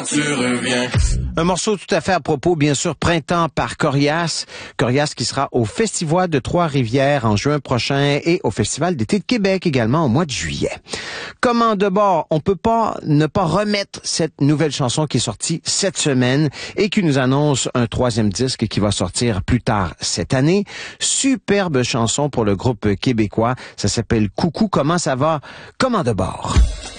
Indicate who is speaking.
Speaker 1: tu reviens.
Speaker 2: Un morceau tout à fait à propos, bien sûr, Printemps par Corias. Corias qui sera au Festival de Trois-Rivières en juin prochain et au Festival d'été de Québec également au mois de juillet. Comment de bord, on peut pas ne pas remettre cette nouvelle chanson qui est sortie cette semaine et qui nous annonce un 3e disque qui va sortir plus tard cette année. Superbe chanson pour le groupe québécois. Ça s'appelle Coucou, comment ça va? Comment de bord?